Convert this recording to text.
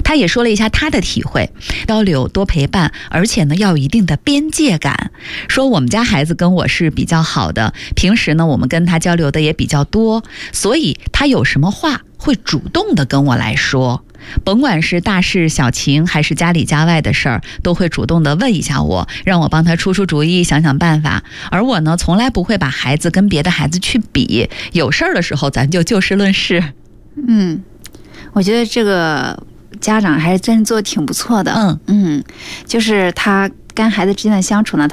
他也说了一下他的体会，交流多陪伴，而且呢要有一定的边界感。说我们家孩子跟我是比较好的，平时呢我们跟他交流的也比较多，所以他有什么话会主动的跟我来说，甭管是大事小情还是家里家外的事儿，都会主动的问一下我，让我帮他出主意，想想办法。而我呢，从来不会把孩子跟别的孩子去比，有事儿的时候咱就事论事。 我觉得这个家长还是真做挺不错的。就是他跟孩子之间的相处呢，